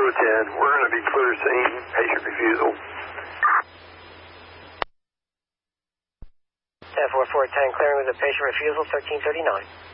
410. We're going to be clear scene, patient refusal. 10-4-4-10, clearing with a patient refusal, 1339.